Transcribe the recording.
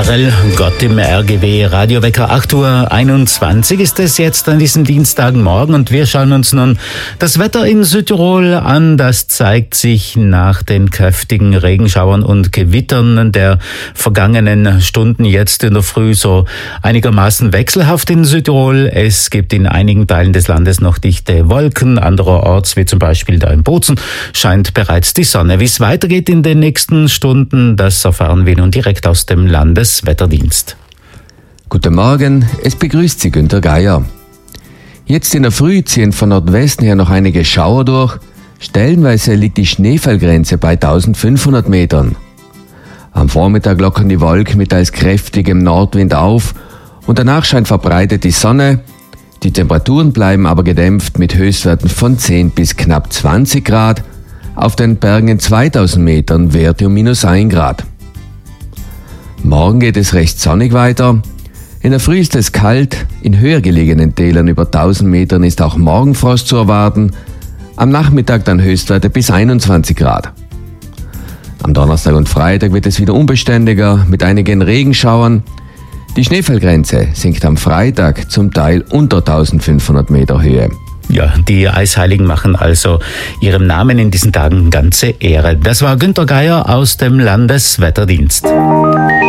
Karel Gott im RGW Radiowecker 8:21 Uhr ist es jetzt an diesem Dienstagmorgen und wir schauen uns nun das Wetter in Südtirol an. Das zeigt sich nach den kräftigen Regenschauern und Gewittern der vergangenen Stunden jetzt in der Früh so einigermaßen wechselhaft in Südtirol. Es gibt in einigen Teilen des Landes noch dichte Wolken, andererorts wie zum Beispiel da in Bozen scheint bereits die Sonne. Wie es weitergeht in den nächsten Stunden, das erfahren wir nun direkt aus dem Landeswetterdienst. Guten Morgen, es begrüßt Sie Günter Geier. Jetzt in der Früh ziehen von Nordwesten her noch einige Schauer durch. Stellenweise liegt die Schneefallgrenze bei 1500 Metern. Am Vormittag lockern die Wolken mit teils kräftigem Nordwind auf und danach scheint verbreitet die Sonne. Die Temperaturen bleiben aber gedämpft mit Höchstwerten von 10 bis knapp 20 Grad. Auf den Bergen in 2000 Metern Werte um -1 Grad. Morgen geht es recht sonnig weiter. In der Früh ist es kalt, in höher gelegenen Tälern über 1000 Metern ist auch Morgenfrost zu erwarten. Am Nachmittag dann Höchstwerte bis 21 Grad. Am Donnerstag und Freitag wird es wieder unbeständiger mit einigen Regenschauern. Die Schneefallgrenze sinkt am Freitag zum Teil unter 1500 Meter Höhe. Ja, die Eisheiligen machen also ihrem Namen in diesen Tagen ganze Ehre. Das war Günter Geier aus dem Landeswetterdienst.